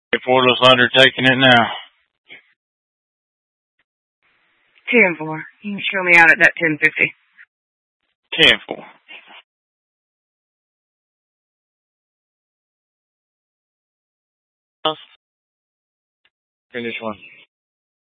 Ford looks like they're taking it now. 10-4. You can show me out at that 1050. 10-4. Finish one.